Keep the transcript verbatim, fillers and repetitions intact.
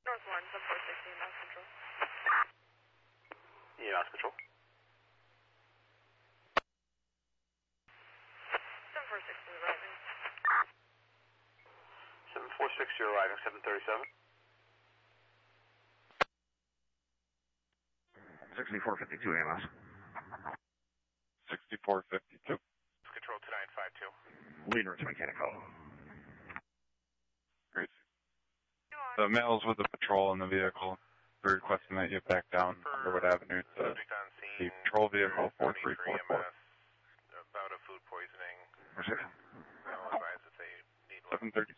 North one, seven four six, E M S Control. E M S Control. seven four six is arriving. seven four six, you're arriving, seven thirty-seven. sixty-four fifty-two E M S. sixty-four fifty-two. Control two nine five two. Leader to mechanical. Great. The males with the patrol in the vehicle, we're requesting that you back down Underwood Avenue to the patrol vehicle four three four four. About a food poisoning. What's it? I'll advise if they need seven thirty.